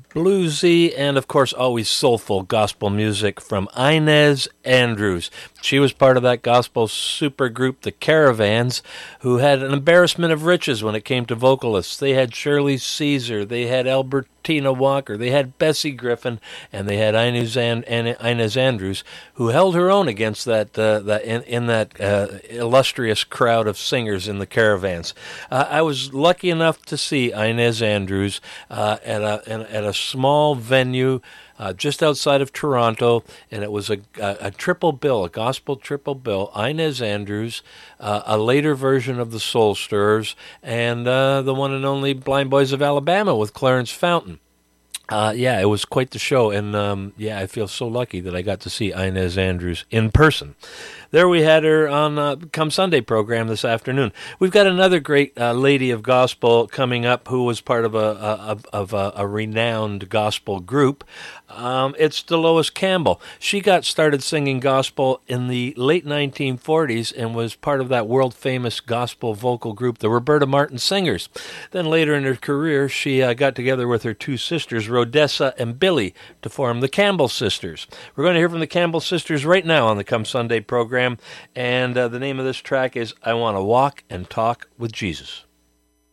Bluesy and, of course, always soulful gospel music from Inez Andrews. She was part of that gospel supergroup, the Caravans, who had an embarrassment of riches when it came to vocalists. They had Shirley Caesar, they had Albertina Walker, they had Bessie Griffin, and they had Inez Andrews, who held her own against that in that illustrious crowd of singers in the Caravans. I was lucky enough to see Inez Andrews at a small venue just outside of Toronto, and it was a triple bill, a gospel triple bill. Inez Andrews, a later version of the Soul Stirrers, and the one and only Blind Boys of Alabama with Clarence Fountain. It was quite the show, and I feel so lucky that I got to see Inez Andrews in person. There we had her on Come Sunday program this afternoon. We've got another great lady of gospel coming up who was part of a renowned gospel group. It's Delois Campbell. She got started singing gospel in the late 1940s and was part of that world-famous gospel vocal group, the Roberta Martin Singers. Then later in her career, she got together with her two sisters, Rhodessa and Billy, to form the Campbell Sisters. We're going to hear from the Campbell Sisters right now on the Come Sunday program, and the name of this track is I Want to Walk and Talk with Jesus.